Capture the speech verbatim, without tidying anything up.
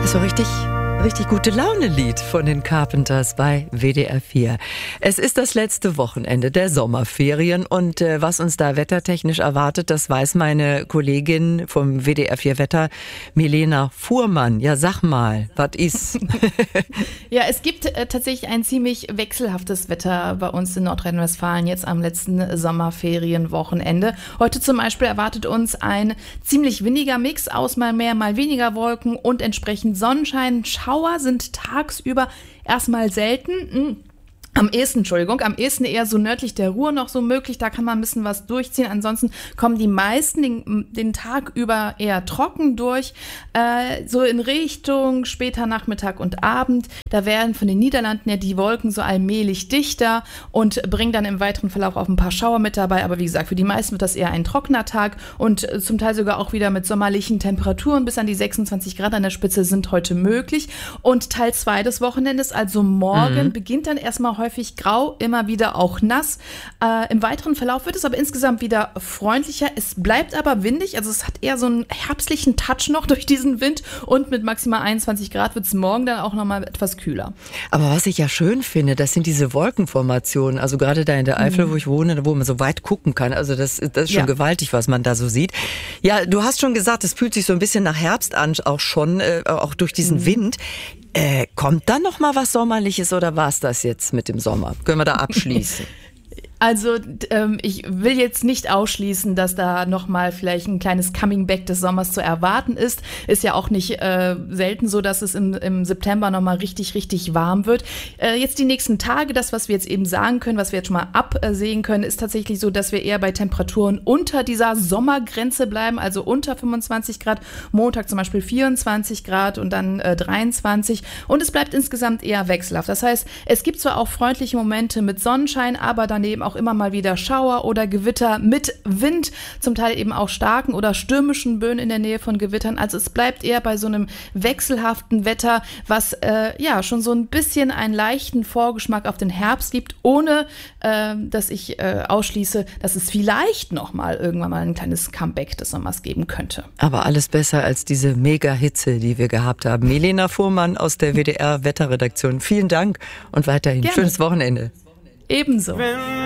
So richtig, richtig gute Laune-Lied von den Carpenters bei W D R vier. Es ist das letzte Wochenende der Sommerferien und äh, was uns da wettertechnisch erwartet, das weiß meine Kollegin vom W D R vier Wetter, Milena Fuhrmann. Ja, sag mal, was ist? Ja, es gibt äh, tatsächlich ein ziemlich wechselhaftes Wetter bei uns in Nordrhein-Westfalen jetzt am letzten Sommerferienwochenende. Heute zum Beispiel erwartet uns ein ziemlich windiger Mix aus mal mehr, mal weniger Wolken und entsprechend Sonnenschein. Schauer sind tagsüber erstmal selten. Am ehesten, Entschuldigung, am ehesten eher so nördlich der Ruhr noch so möglich, da kann man ein bisschen was durchziehen. Ansonsten kommen die meisten den, den Tag über eher trocken durch. Äh, so in Richtung später Nachmittag und Abend, da werden von den Niederlanden ja die Wolken so allmählich dichter und bringen dann im weiteren Verlauf auch ein paar Schauer mit dabei. Aber wie gesagt, für die meisten wird das eher ein trockener Tag und zum Teil sogar auch wieder mit sommerlichen Temperaturen. Bis an die sechsundzwanzig Grad an der Spitze sind heute möglich. Und Teil zwei des Wochenendes, also morgen, mhm. beginnt dann erstmal häufig grau, immer wieder auch nass. Äh, im weiteren Verlauf wird es aber insgesamt wieder freundlicher. Es bleibt aber windig, also es hat eher so einen herbstlichen Touch noch durch diesen Wind und mit maximal einundzwanzig Grad wird es morgen dann auch nochmal etwas kühler. Aber was ich ja schön finde, das sind diese Wolkenformationen, also gerade da in der Eifel, mhm. wo ich wohne, wo man so weit gucken kann, also das, das ist schon ja. gewaltig, was man da so sieht. Ja, du hast schon gesagt, es fühlt sich so ein bisschen nach Herbst an, auch schon, äh, auch durch diesen mhm. Wind. Äh, kommt dann noch mal was Sommerliches oder war es das jetzt mit dem Sommer? Können wir da abschließen? Also ähm, ich will jetzt nicht ausschließen, dass da nochmal vielleicht ein kleines Coming-Back des Sommers zu erwarten ist. Ist ja auch nicht äh, selten so, dass es im, im September nochmal richtig, richtig warm wird. Äh, jetzt die nächsten Tage, das, was wir jetzt eben sagen können, was wir jetzt schon mal absehen können, ist tatsächlich so, dass wir eher bei Temperaturen unter dieser Sommergrenze bleiben, also unter fünfundzwanzig Grad. Montag zum Beispiel vierundzwanzig Grad und dann äh, dreiundzwanzig. Und es bleibt insgesamt eher wechselhaft. Das heißt, es gibt zwar auch freundliche Momente mit Sonnenschein, aber daneben auch auch immer mal wieder Schauer oder Gewitter mit Wind, zum Teil eben auch starken oder stürmischen Böen in der Nähe von Gewittern. Also es bleibt eher bei so einem wechselhaften Wetter, was äh, ja schon so ein bisschen einen leichten Vorgeschmack auf den Herbst gibt, ohne äh, dass ich äh, ausschließe, dass es vielleicht nochmal irgendwann mal ein kleines Comeback des Sommers geben könnte. Aber alles besser als diese Mega-Hitze, die wir gehabt haben. Milena Fuhrmann aus der W D R-Wetterredaktion. Vielen Dank und weiterhin Gerne. Schönes Wochenende. Ebenso.